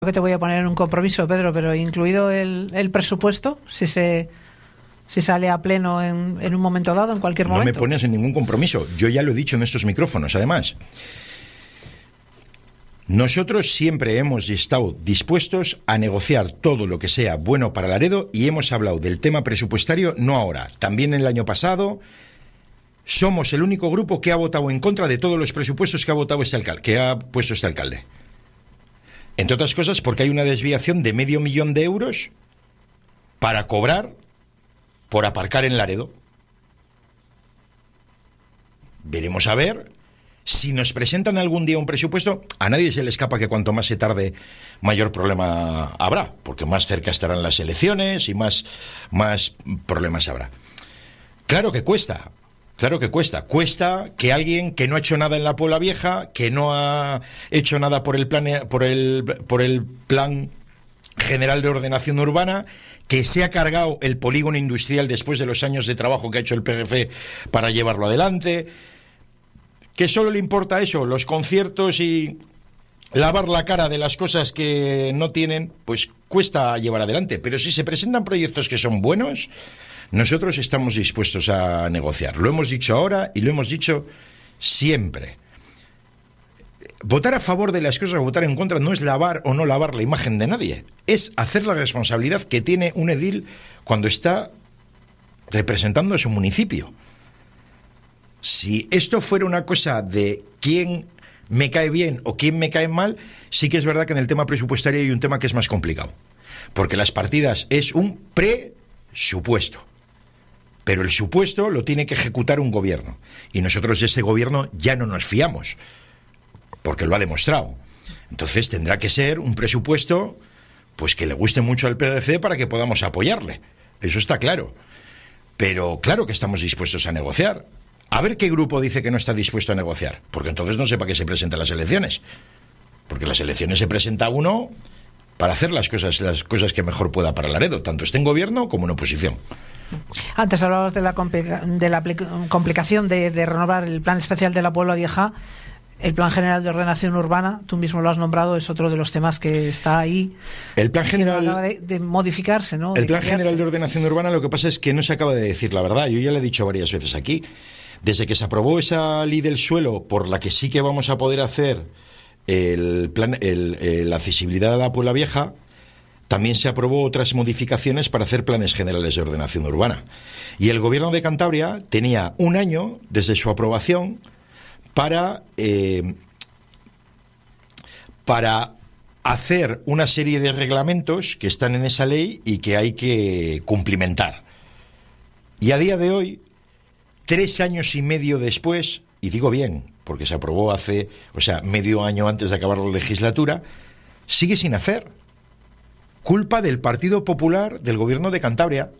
que te voy a poner en un compromiso, Pedro, pero incluido el presupuesto, si sale a pleno en un momento dado, en cualquier momento. No me pones en ningún compromiso. Yo ya lo he dicho en estos micrófonos, además. Nosotros siempre hemos estado dispuestos a negociar todo lo que sea bueno para Laredo y hemos hablado del tema presupuestario no ahora, también el año pasado. Somos el único grupo que ha votado en contra de todos los presupuestos que ha votado que ha puesto este alcalde. Entre otras cosas porque hay una desviación de $500,000 de euros para cobrar por aparcar en Laredo. Veremos a ver si nos presentan algún día un presupuesto. A nadie se le escapa que cuanto más se tarde, mayor problema habrá, porque más cerca estarán las elecciones y más problemas habrá. Claro que cuesta. Cuesta que alguien que no ha hecho nada en la Puebla Vieja, que no ha hecho nada por el plan general de ordenación urbana, que se ha cargado el polígono industrial después de los años de trabajo que ha hecho el PRF para llevarlo adelante, que solo le importa eso, los conciertos y lavar la cara de las cosas que no tienen, pues cuesta llevar adelante. Pero si se presentan proyectos que son buenos, nosotros estamos dispuestos a negociar. Lo hemos dicho ahora y lo hemos dicho siempre. Votar a favor de las cosas o votar en contra no es lavar o no lavar la imagen de nadie. Es hacer la responsabilidad que tiene un edil cuando está representando a su municipio. Si esto fuera una cosa de quién me cae bien o quién me cae mal, sí que es verdad que en el tema presupuestario hay un tema que es más complicado. Porque las partidas es un presupuesto. Pero el supuesto lo tiene que ejecutar un gobierno. Y nosotros de ese gobierno ya no nos fiamos, porque lo ha demostrado. Entonces tendrá que ser un presupuesto pues que le guste mucho al PDC para que podamos apoyarle. Eso está claro. Pero claro que estamos dispuestos a negociar. A ver qué grupo dice que no está dispuesto a negociar. Porque entonces no sé para qué se presentan las elecciones. Porque las elecciones se presenta uno para hacer las cosas que mejor pueda para Laredo, tanto esté en gobierno como en oposición. Antes hablabas de la complicación de renovar el plan especial de la Puebla Vieja. El plan general de ordenación urbana, tú mismo lo has nombrado, es otro de los temas que está ahí. El plan general acaba de modificarse, ¿no? El plan general de ordenación urbana, lo que pasa es que no se acaba de decir la verdad. Yo ya le he dicho varias veces aquí. Desde que se aprobó esa ley del suelo, por la que sí que vamos a poder hacer la accesibilidad a la Puebla Vieja, también se aprobó otras modificaciones para hacer planes generales de ordenación urbana. Y el Gobierno de Cantabria tenía un año desde su aprobación para hacer una serie de reglamentos que están en esa ley y que hay que cumplimentar. Y a día de hoy, 3 años y medio después, y digo bien, porque se aprobó medio año antes de acabar la legislatura, sigue sin hacer. Culpa del Partido Popular del Gobierno de Cantabria.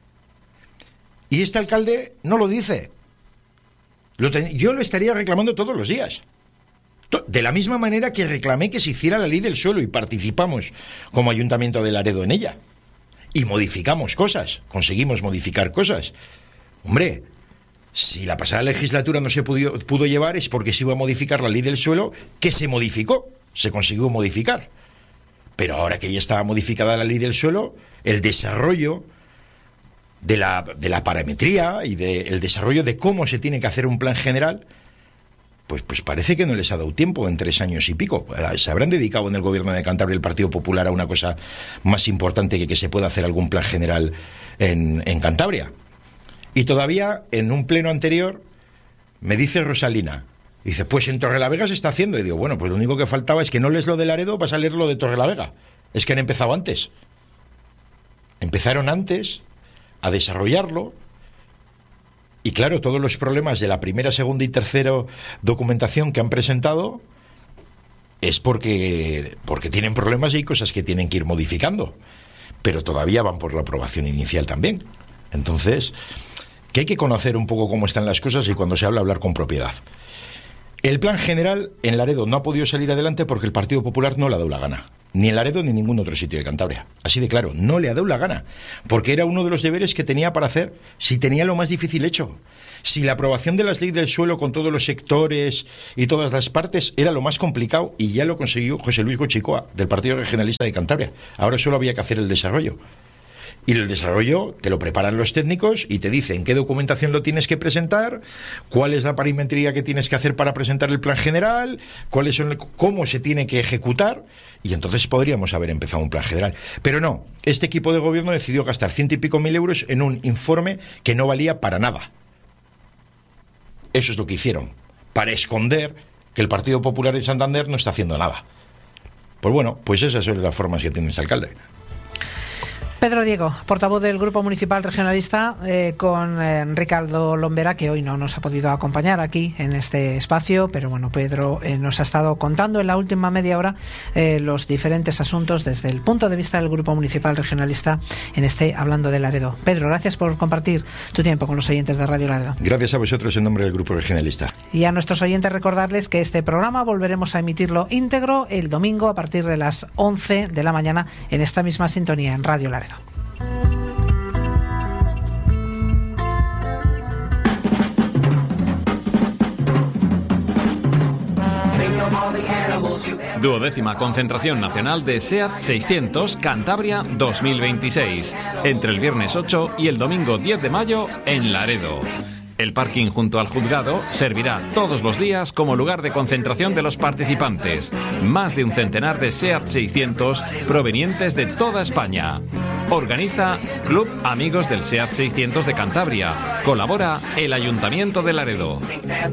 Y este alcalde no lo dice. Yo lo estaría reclamando todos los días. De la misma manera que reclamé que se hiciera la ley del suelo y participamos como Ayuntamiento de Laredo en ella. Y modificamos cosas, conseguimos modificar cosas. Hombre, si la pasada legislatura no se pudo llevar es porque se iba a modificar la ley del suelo, que se modificó, se consiguió modificar. Pero ahora que ya estaba modificada la ley del suelo, el desarrollo de la parametría y el desarrollo de cómo se tiene que hacer un plan general, pues parece que no les ha dado tiempo en 3 años y pico. Se habrán dedicado en el Gobierno de Cantabria el Partido Popular a una cosa más importante que se pueda hacer algún plan general en Cantabria. Y todavía, en un pleno anterior, me dice Rosalina, dice, pues en Torrelavega se está haciendo. Y digo, bueno, pues lo único que faltaba es que no lees lo de Laredo, vas a leer lo de Torrelavega. Es que han empezado antes. Empezaron antes a desarrollarlo. Y claro, todos los problemas de la primera, segunda y tercera documentación que han presentado es porque tienen problemas y hay cosas que tienen que ir modificando. Pero todavía van por la aprobación inicial también. Entonces, que hay que conocer un poco cómo están las cosas y cuando se habla, hablar con propiedad. El plan general en Laredo no ha podido salir adelante porque el Partido Popular no le ha dado la gana. Ni en Laredo ni en ningún otro sitio de Cantabria. Así de claro, no le ha dado la gana. Porque era uno de los deberes que tenía para hacer, si tenía lo más difícil hecho. Si la aprobación de las leyes del suelo con todos los sectores y todas las partes era lo más complicado, y ya lo consiguió José Luis Goicoechea, del Partido Regionalista de Cantabria. Ahora solo había que hacer el desarrollo. Y el desarrollo te lo preparan los técnicos y te dicen qué documentación lo tienes que presentar, cuál es la parimetría que tienes que hacer para presentar el plan general, cómo se tiene que ejecutar, y entonces podríamos haber empezado un plan general. Pero no, este equipo de gobierno decidió gastar 100 y pico mil euros en un informe que no valía para nada. Eso es lo que hicieron, para esconder que el Partido Popular en Santander no está haciendo nada. Pues bueno, pues esas son las formas que tiene ese alcalde. Pedro Diego, portavoz del Grupo Municipal Regionalista, con Ricardo Lombera, que hoy no nos ha podido acompañar aquí en este espacio, pero bueno, Pedro nos ha estado contando en la última media hora los diferentes asuntos desde el punto de vista del Grupo Municipal Regionalista en este Hablando de Laredo. Pedro, gracias por compartir tu tiempo con los oyentes de Radio Laredo. Gracias a vosotros en nombre del Grupo Regionalista. Y a nuestros oyentes recordarles que este programa volveremos a emitirlo íntegro el domingo a partir de las 11 de la mañana en esta misma sintonía en Radio Laredo. Duodécima concentración nacional de SEAT 600 Cantabria 2026, entre el viernes 8 y el domingo 10 de mayo en Laredo. El parking junto al juzgado servirá todos los días como lugar de concentración de los participantes. Más de un centenar de SEAT 600 provenientes de toda España. Organiza Club Amigos del SEAT 600 de Cantabria. Colabora el Ayuntamiento de Laredo.